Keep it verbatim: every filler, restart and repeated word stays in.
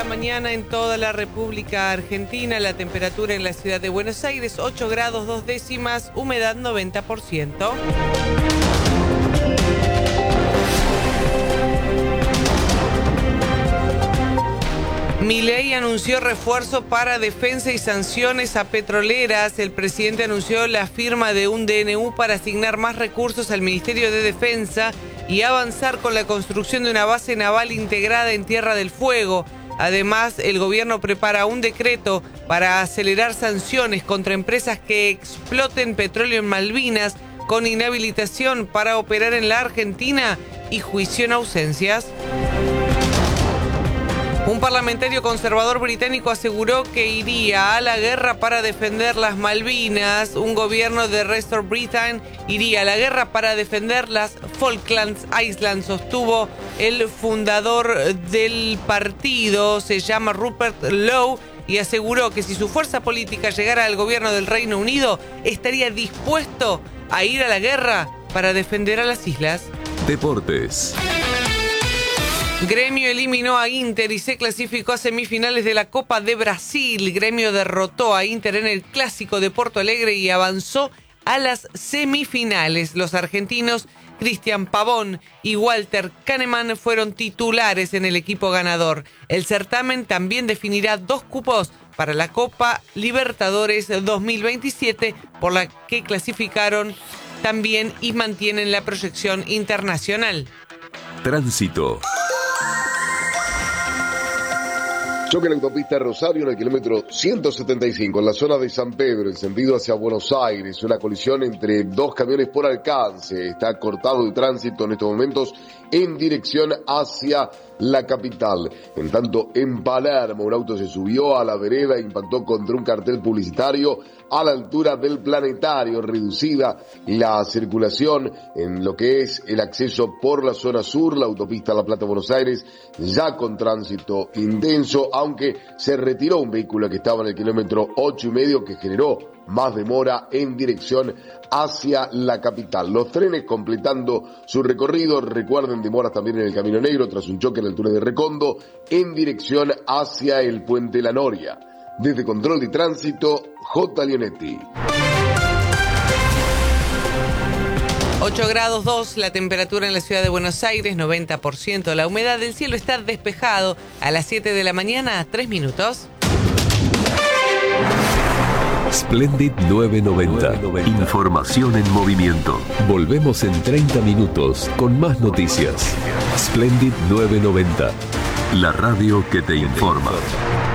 mañana en toda la República Argentina. La temperatura en la ciudad de Buenos Aires, ocho grados dos décimas, humedad noventa por ciento. Milei anunció refuerzo para defensa y sanciones a petroleras. El presidente anunció la firma de un D N U para asignar más recursos al Ministerio de Defensa y avanzar con la construcción de una base naval integrada en Tierra del Fuego. Además, el gobierno prepara un decreto para acelerar sanciones contra empresas que exploten petróleo en Malvinas, con inhabilitación para operar en la Argentina y juicio en ausencias. Un parlamentario conservador británico aseguró que iría a la guerra para defender las Malvinas. Un gobierno de Restore Britain iría a la guerra para defender las Falklands Islands, sostuvo el fundador del partido, se llama Rupert Lowe, y aseguró que si su fuerza política llegara al gobierno del Reino Unido, estaría dispuesto a ir a la guerra para defender a las islas. Deportes. Gremio eliminó a Inter y se clasificó a semifinales de la Copa de Brasil. Gremio derrotó a Inter en el Clásico de Porto Alegre y avanzó a las semifinales. Los argentinos Cristian Pavón y Walter Kahneman fueron titulares en el equipo ganador. El certamen también definirá dos cupos para la Copa Libertadores dos mil veintisiete, por la que clasificaron también y mantienen la proyección internacional. Tránsito. Choque en la autopista Rosario en el kilómetro ciento setenta y cinco, en la zona de San Pedro, en sentido hacia Buenos Aires. Una colisión entre dos camiones por alcance. Está cortado el tránsito en estos momentos en dirección hacia la capital. En tanto, en Palermo, un auto se subió a la vereda e impactó contra un cartel publicitario a la altura del Planetario. Reducida la circulación en lo que es el acceso por la zona sur, la autopista La Plata-Buenos Aires, ya con tránsito intenso, aunque se retiró un vehículo que estaba en el kilómetro ocho y medio, que generó más demora en dirección hacia la capital. Los trenes completando su recorrido, recuerden, demoras también en el Camino Negro tras un choque en el túnel de Recondo en dirección hacia el Puente La Noria. Desde Control de Tránsito, J. Leonetti. ocho grados dos, la temperatura en la ciudad de Buenos Aires, noventa por ciento. La humedad del cielo está despejado. A las siete de la mañana, tres minutos. Splendid novecientos noventa. Información en movimiento. Volvemos en treinta minutos con más noticias. Splendid novecientos noventa. La radio que te informa.